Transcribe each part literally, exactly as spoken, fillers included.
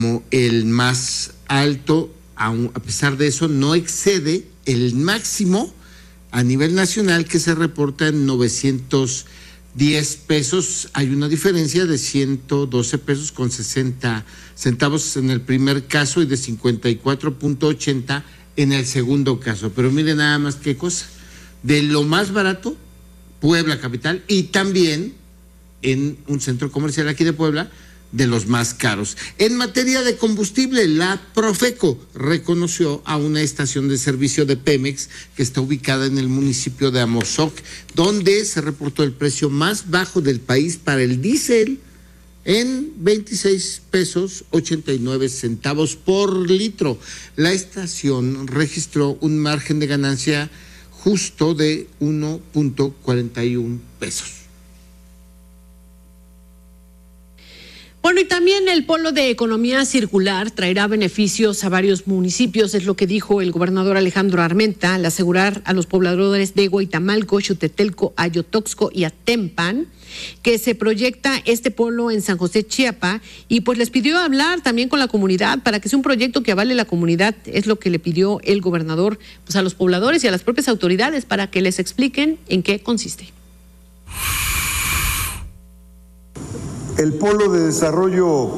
como el más alto, a pesar de eso no excede el máximo a nivel nacional, que se reporta en novecientos diez pesos. Hay una diferencia de ciento doce pesos con sesenta centavos en el primer caso y de cincuenta y cuatro punto ochenta en el segundo caso. Pero miren nada más qué cosa. De lo más barato, Puebla capital, y también en un centro comercial aquí de Puebla, de los más caros. En materia de combustible, la Profeco reconoció a una estación de servicio de Pemex que está ubicada en el municipio de Amozoc, donde se reportó el precio más bajo del país para el diésel en veintiséis pesos ochenta y nueve centavos por litro. La estación registró un margen de ganancia justo de uno punto cuarenta y uno pesos. Bueno, y también el polo de economía circular traerá beneficios a varios municipios, es lo que dijo el gobernador Alejandro Armenta, al asegurar a los pobladores de Hueytamalco, Xutetelco, Ayotoxco y Atempan que se proyecta este polo en San José, Chiapa, y pues les pidió hablar también con la comunidad para que sea un proyecto que avale la comunidad. Es lo que le pidió el gobernador pues a los pobladores y a las propias autoridades para que les expliquen en qué consiste. El polo de desarrollo,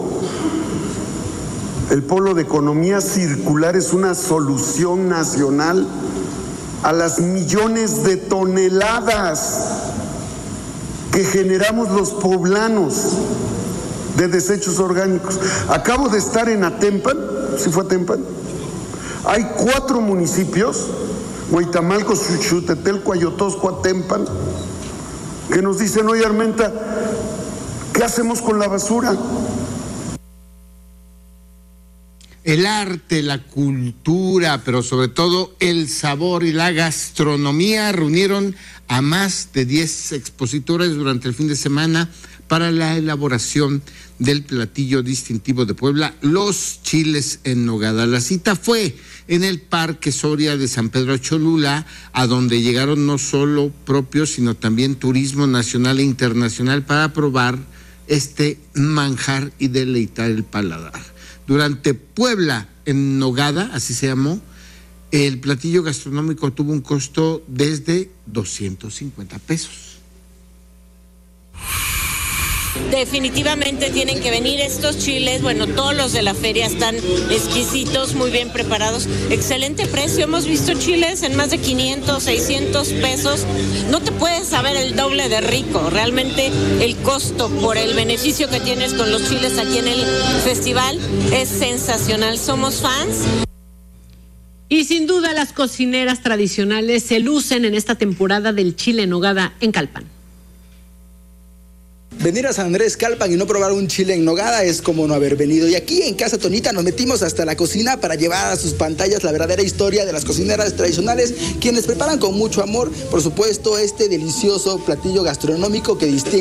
el polo de economía circular es una solución nacional a las millones de toneladas que generamos los poblanos de desechos orgánicos. Acabo de estar en Atempan, ¿sí fue Atempan? Hay cuatro municipios, Hueytamalco, Xutetelco, Ayotoxco, Atempan, que nos dicen, oye Armenta, ¿qué hacemos con la basura? El arte, la cultura, pero sobre todo el sabor y la gastronomía reunieron a más de diez expositores durante el fin de semana para la elaboración del platillo distintivo de Puebla, los chiles en nogada. La cita fue en el Parque Soria de San Pedro Cholula, a donde llegaron no solo propios, sino también turismo nacional e internacional para probar este manjar y deleitar el paladar. Durante Puebla en nogada, así se llamó, el platillo gastronómico tuvo un costo desde doscientos cincuenta pesos. Definitivamente tienen que venir estos chiles, bueno, todos los de la feria están exquisitos, muy bien preparados, excelente precio, hemos visto chiles en más de quinientos, seiscientos pesos, no te puedes saber el doble de rico, realmente el costo por el beneficio que tienes con los chiles aquí en el festival es sensacional, somos fans. Y sin duda las cocineras tradicionales se lucen en esta temporada del chile en nogada en Calpan. Venir a San Andrés Calpan y no probar un chile en nogada es como no haber venido. Y aquí en Casa Tonita nos metimos hasta la cocina para llevar a sus pantallas la verdadera historia de las cocineras tradicionales, quienes preparan con mucho amor, por supuesto, este delicioso platillo gastronómico que distingue